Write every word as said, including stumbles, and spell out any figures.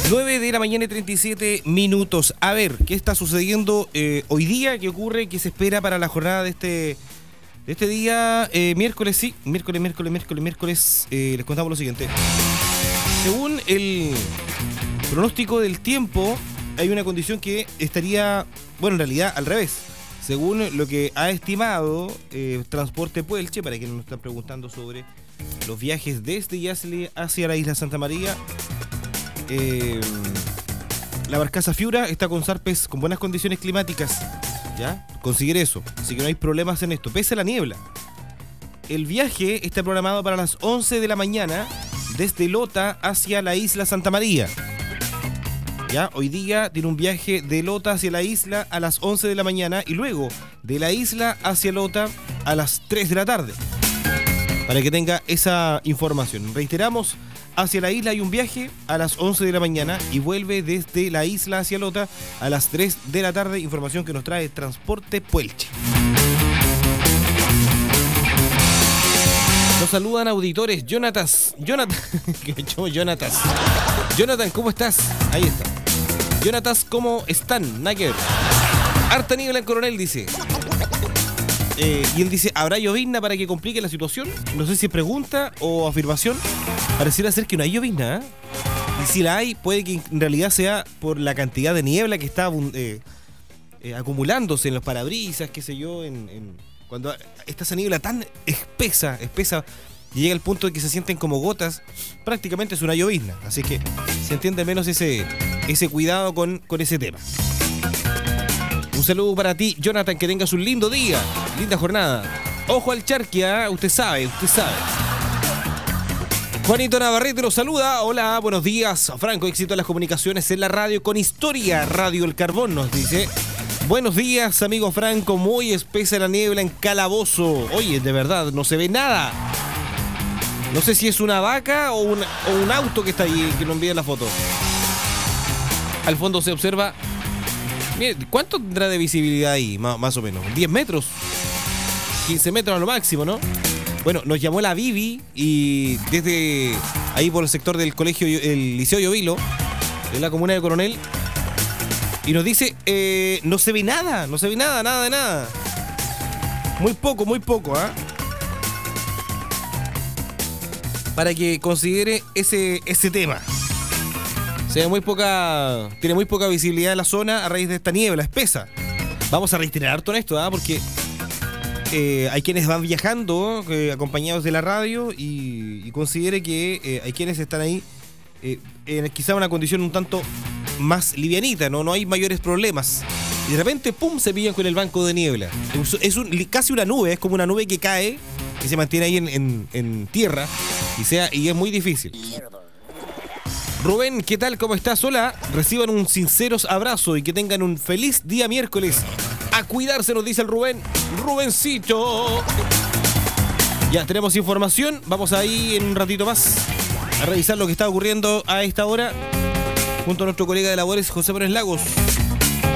nueve de la mañana y treinta y siete minutos. A ver, ¿qué está sucediendo eh, hoy día? ¿Qué ocurre? ¿Qué se espera para la jornada de este, de este día? Eh, miércoles, sí. Miércoles, miércoles, miércoles, miércoles. Eh, les contamos lo siguiente. Según el pronóstico del tiempo, hay una condición que estaría, bueno, en realidad al revés. Según lo que ha estimado eh, Transporte Puelche, para quienes nos están preguntando sobre los viajes desde Yasli hacia la isla Santa María, eh, la barcaza Fiura está con zarpes con buenas condiciones climáticas, ¿ya? Considere eso, así que no hay problemas en esto, pese a la niebla. El viaje está programado para las once de la mañana desde Lota hacia la isla Santa María. Ya, hoy día tiene un viaje de Lota hacia la isla a las once de la mañana y luego de la isla hacia Lota a las tres de la tarde. Para que tenga esa información. Reiteramos, hacia la isla hay un viaje a las once de la mañana y vuelve desde la isla hacia Lota a las tres de la tarde. Información que nos trae Transporte Puelche. Nos saludan auditores. Jonathan. Jonathan. que me llamo Jonathan. Jonathan, ¿cómo estás? Ahí está. Jonathan, ¿cómo están? Nada que ver. Harta niebla en Coronel, dice. Eh, y él dice, ¿habrá llovizna para que complique la situación? No sé si es pregunta o afirmación. Pareciera ser que no hay llovizna, ¿eh? Y si la hay, puede que en realidad sea por la cantidad de niebla que está eh, eh, acumulándose en los parabrisas, qué sé yo, en, en, cuando está esa niebla tan espesa, espesa, y llega al punto de que se sienten como gotas, prácticamente es una llovizna. Así que se entiende menos ese, ese cuidado con, con ese tema. Un saludo para ti, Jonathan, que tengas un lindo día, linda jornada. Ojo al charquia, usted sabe, usted sabe. Juanito Navarrete los saluda. Hola, buenos días. Franco, éxito en las comunicaciones en la radio con historia. Radio El Carbón nos dice. Buenos días, amigo Franco. Muy espesa la niebla en Calabozo. Oye, de verdad, no se ve nada. No sé si es una vaca o un, o un auto que está ahí, que nos envía la foto. Al fondo se observa. Mire, ¿cuánto tendrá de visibilidad ahí? Más, más o menos. ¿diez metros? quince metros a lo máximo, ¿no? Bueno, nos llamó la Vivi y desde ahí por el sector del colegio, el Liceo Llovilo, en la comuna de Coronel, y nos dice, eh, no se ve nada, no se ve nada, nada de nada. Muy poco, muy poco, ¿ah? ¿eh? Para que considere ese, ese tema. Se ve muy poca, tiene muy poca visibilidad en la zona a raíz de esta niebla espesa. Vamos a reiterar todo esto, ¿ah? ¿eh? Porque eh, hay quienes van viajando eh, acompañados de la radio y, y considere que eh, hay quienes están ahí eh, en quizá una condición un tanto más livianita, ¿no? No hay mayores problemas. Y de repente, pum, se pillan con el banco de niebla. Es un, casi una nube, es como una nube que cae, que se mantiene ahí en, en, en tierra y, sea, y es muy difícil. Rubén, ¿qué tal? ¿Cómo estás? Hola, reciban un sinceros abrazo y que tengan un feliz día miércoles. A cuidarse, nos dice el Rubén. Rubencito. Ya, tenemos información. Vamos ahí en un ratito más a revisar lo que está ocurriendo a esta hora junto a nuestro colega de labores, José Pérez Lagos.